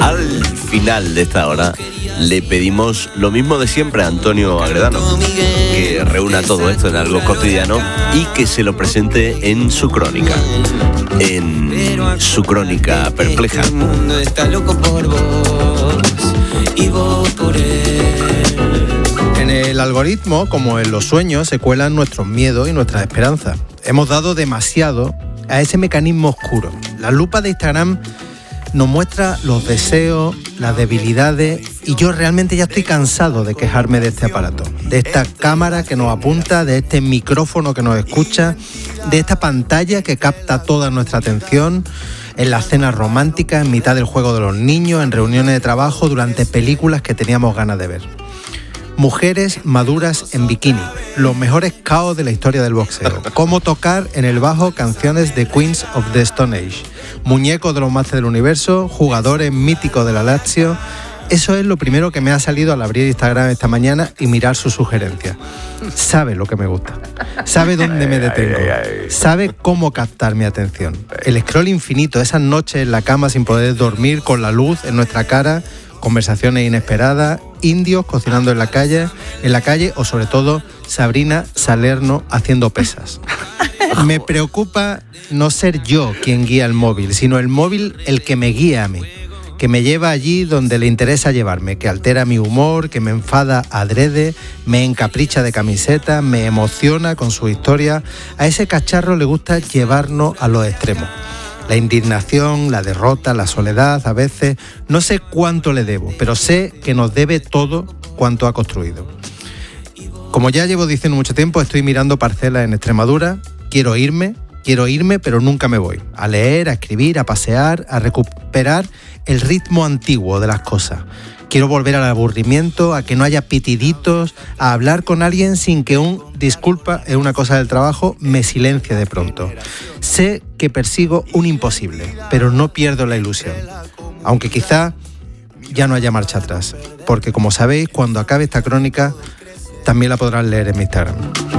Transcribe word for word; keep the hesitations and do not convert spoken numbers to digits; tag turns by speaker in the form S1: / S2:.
S1: Al final de esta hora le pedimos lo mismo de siempre a Antonio Agredano, que reúna todo esto en algo cotidiano y que se lo presente en su crónica, en su crónica perpleja.
S2: El mundo está loco por vos y vos por él.
S3: En el algoritmo, como en los sueños, se cuelan nuestros miedos y nuestras esperanzas. Hemos dado demasiado a ese mecanismo oscuro. La lupa de Instagram nos muestra los deseos, las debilidades, y yo realmente ya estoy cansado de quejarme de este aparato, de esta cámara que nos apunta, de este micrófono que nos escucha, de esta pantalla que capta toda nuestra atención, en las cenas románticas, en mitad del juego de los niños, en reuniones de trabajo, durante películas que teníamos ganas de ver. Mujeres maduras en bikini, los mejores caos de la historia del boxeo, cómo tocar en el bajo canciones de Queens of the Stone Age, muñecos de los Masters del Universo, jugadores míticos de la Lazio. Eso es lo primero que me ha salido al abrir Instagram esta mañana y mirar sus sugerencias. Sabe lo que me gusta, sabe dónde me detengo, sabe cómo captar mi atención. El scroll infinito, esas noches en la cama sin poder dormir, con la luz en nuestra cara, conversaciones inesperadas, indios cocinando en la calle, en la calle o sobre todo Sabrina Salerno haciendo pesas. Me preocupa no ser yo quien guía el móvil, sino el móvil el que me guía a mí, que me lleva allí donde le interesa llevarme, que altera mi humor, que me enfada adrede, me encapricha de camiseta, me emociona con su historia. A ese cacharro le gusta llevarnos a los extremos. La indignación, la derrota, la soledad, a veces, no sé cuánto le debo, pero sé que nos debe todo cuanto ha construido. Como ya llevo diciendo mucho tiempo, estoy mirando parcelas en Extremadura, quiero irme, quiero irme, pero nunca me voy. A leer, a escribir, a pasear, a recuperar el ritmo antiguo de las cosas. Quiero volver al aburrimiento, a que no haya pitiditos, a hablar con alguien sin que un disculpa es una cosa del trabajo me silencie de pronto. Sé que persigo un imposible, pero no pierdo la ilusión. Aunque quizá ya no haya marcha atrás, porque como sabéis, cuando acabe esta crónica, también la podrán leer en mi Instagram.